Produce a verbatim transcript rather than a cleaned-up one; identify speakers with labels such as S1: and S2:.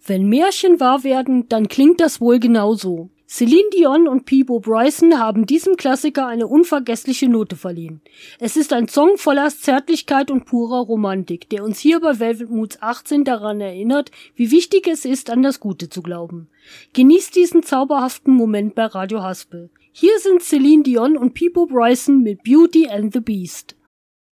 S1: Wenn Märchen wahr werden, dann klingt das wohl genauso. Celine Dion und Peabo Bryson haben diesem Klassiker eine unvergessliche Note verliehen. Es ist ein Song voller Zärtlichkeit und purer Romantik, der uns hier bei Velvet Moods achtzehn daran erinnert, wie wichtig es ist, an das Gute zu glauben. Genießt diesen zauberhaften Moment bei Radio Haspel. Hier sind Celine Dion und Peabo Bryson mit Beauty and the Beast.